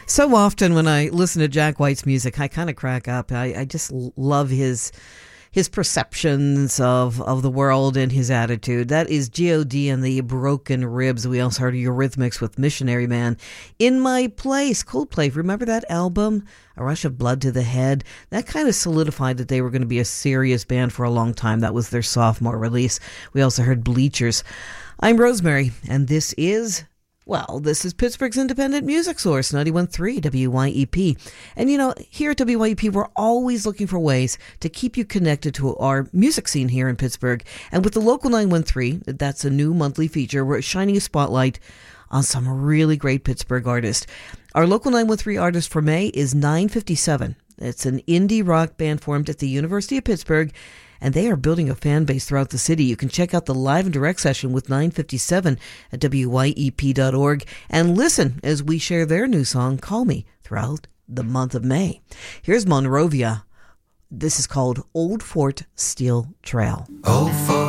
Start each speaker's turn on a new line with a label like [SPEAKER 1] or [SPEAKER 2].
[SPEAKER 1] So often when I listen to Jack White's music, I kind of crack up. I just love his perceptions of the world and his attitude. That is G.O.D. and the Broken Ribs. We also heard Eurythmics with Missionary Man. In My Place, Coldplay. Remember that album? A Rush of Blood to the Head. That kind of solidified that they were going to be a serious band for a long time. That was their sophomore release. We also heard Bleachers. I'm Rosemary, and this is Pittsburgh's independent music source, 91.3 WYEP. And here at WYEP, we're always looking for ways to keep you connected to our music scene here in Pittsburgh. And with the Local 913, that's a new monthly feature, we're shining a spotlight on some really great Pittsburgh artists. Our Local 913 artist for May is 957. It's an indie rock band formed at the University of Pittsburgh, and they are building a fan base throughout the city. You can check out the live and direct session with 957 at wyep.org and listen as we share their new song, Call Me, throughout the month of May. Here's Monrovia. This is called Old Fort Steel Trail.
[SPEAKER 2] Old Fort